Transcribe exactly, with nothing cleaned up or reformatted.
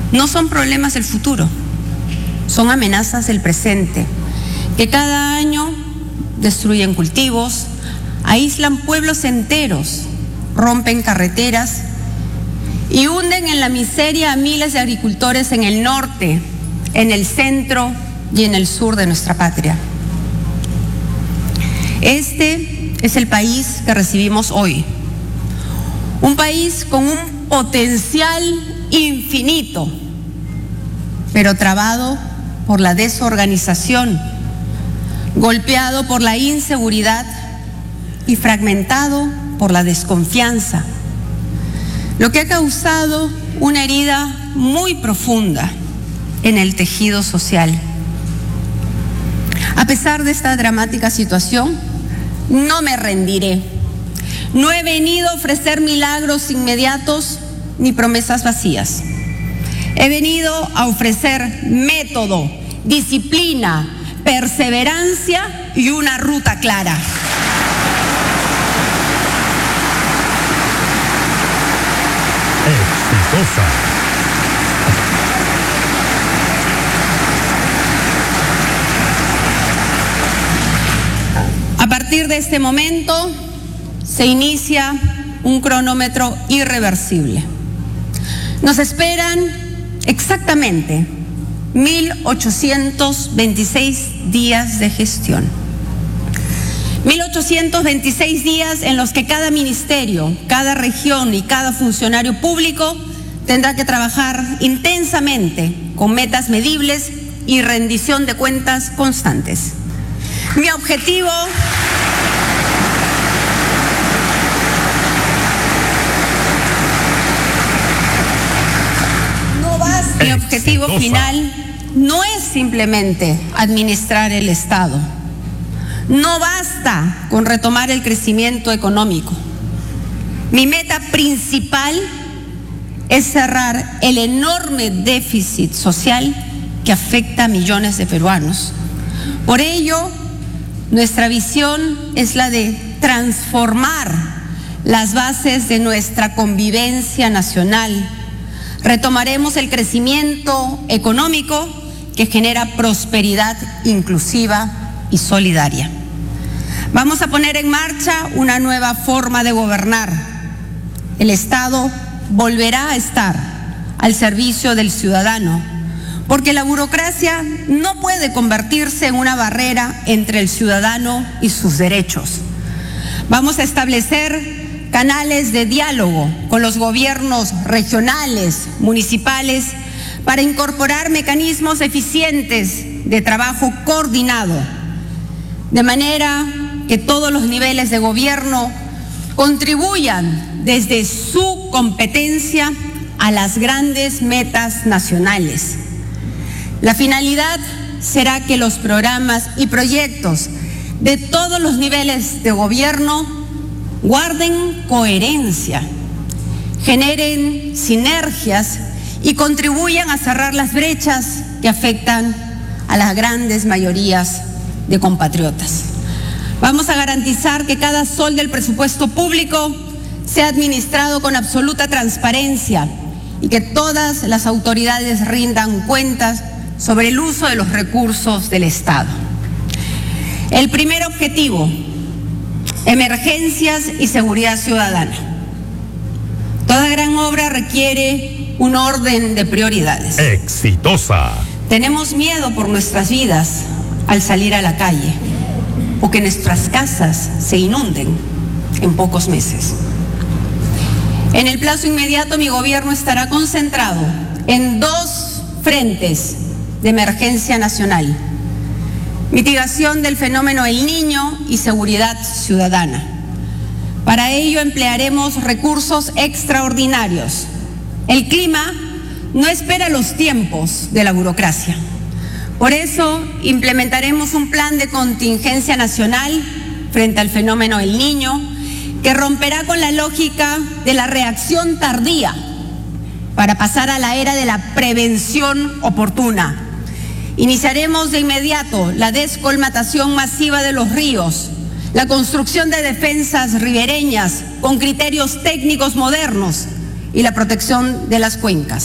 no son problemas del futuro, son amenazas del presente, que cada año destruyen cultivos, aíslan pueblos enteros, rompen carreteras y hunden en la miseria a miles de agricultores en el norte, en el centro y en el sur de nuestra patria. Este es el país que recibimos hoy. Un país con un potencial infinito, pero trabado por la desorganización, golpeado por la inseguridad y fragmentado por la desconfianza, lo que ha causado una herida muy profunda en el tejido social. A pesar de esta dramática situación, no me rendiré. No he venido a ofrecer milagros inmediatos ni promesas vacías. He venido a ofrecer método, disciplina, perseverancia y una ruta clara. Exitosa. A partir de este momento se inicia un cronómetro irreversible. Nos esperan exactamente mil ochocientos veintiséis días de gestión. mil ochocientos veintiséis días en los que cada ministerio, cada región y cada funcionario público tendrá que trabajar intensamente con metas medibles y rendición de cuentas constantes. Mi objetivo no basta. Mi objetivo final no es simplemente administrar el Estado. No basta con retomar el crecimiento económico. Mi meta principal es cerrar el enorme déficit social que afecta a millones de peruanos. Por ello, nuestra visión es la de transformar las bases de nuestra convivencia nacional. Retomaremos el crecimiento económico que genera prosperidad inclusiva y solidaria. Vamos a poner en marcha una nueva forma de gobernar. El Estado volverá a estar al servicio del ciudadano, porque la burocracia no puede convertirse en una barrera entre el ciudadano y sus derechos. Vamos a establecer canales de diálogo con los gobiernos regionales, municipales, para incorporar mecanismos eficientes de trabajo coordinado, de manera que todos los niveles de gobierno contribuyan desde su competencia a las grandes metas nacionales. La finalidad será que los programas y proyectos de todos los niveles de gobierno guarden coherencia, generen sinergias y contribuyan a cerrar las brechas que afectan a las grandes mayorías de compatriotas. Vamos a garantizar que cada sol del presupuesto público sea administrado con absoluta transparencia y que todas las autoridades rindan cuentas sobre el uso de los recursos del Estado. El primer objetivo, emergencias y seguridad ciudadana. Toda gran obra requiere un orden de prioridades. Exitosa. Tenemos miedo por nuestras vidas al salir a la calle o que nuestras casas se inunden en pocos meses. En el plazo inmediato, mi gobierno estará concentrado en dos frentes de emergencia nacional: mitigación del fenómeno El Niño y seguridad ciudadana. Para ello emplearemos recursos extraordinarios. El clima no espera los tiempos de la burocracia. Por eso implementaremos un plan de contingencia nacional frente al fenómeno El Niño, que romperá con la lógica de la reacción tardía para pasar a la era de la prevención oportuna. Iniciaremos de inmediato la descolmatación masiva de los ríos, la construcción de defensas ribereñas con criterios técnicos modernos y la protección de las cuencas.